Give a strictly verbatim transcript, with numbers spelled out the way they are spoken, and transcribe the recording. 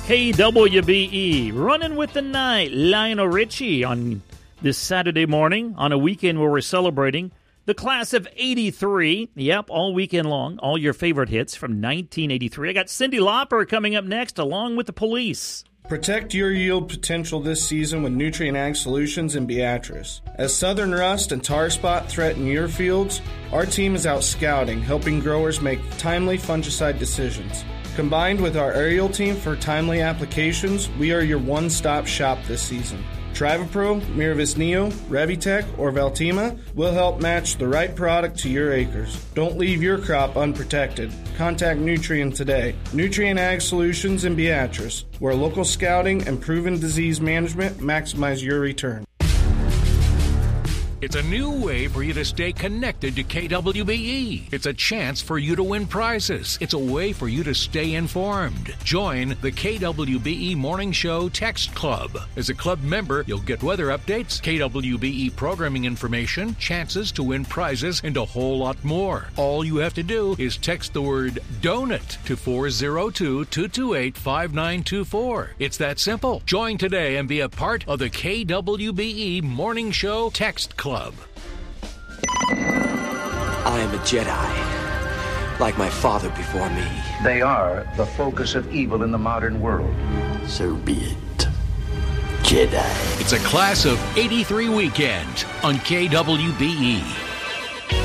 K W B E, running with the night. Lionel Richie on this Saturday morning on a weekend where we're celebrating the class of eighty-three. Yep, all weekend long, all your favorite hits from nineteen eighty-three. I got Cyndi Lauper coming up next, along with the Police. Protect your yield potential this season with Nutrien Ag Solutions and Beatrice. As southern rust and tar spot threaten your fields, our team is out scouting, helping growers make timely fungicide decisions. Combined with our aerial team for timely applications, we are your one-stop shop this season. Trivapro, Miravis Neo, Revitec, or Valtima will help match the right product to your acres. Don't leave your crop unprotected. Contact Nutrien today. Nutrien Ag Solutions in Beatrice, where local scouting and proven disease management maximize your return. It's a new way for you to stay connected to K W B E. It's a chance for you to win prizes. It's a way for you to stay informed. Join the K W B E Morning Show Text Club. As a club member, you'll get weather updates, K W B E programming information, chances to win prizes, and a whole lot more. All you have to do is text the word DONUT to four oh two, two two eight, five nine two four. It's that simple. Join today and be a part of the K W B E Morning Show Text Club. Club. I am a Jedi, like my father before me. They are the focus of evil in the modern world. So be it, Jedi. It's a class of eighty-three weekend on K W B E.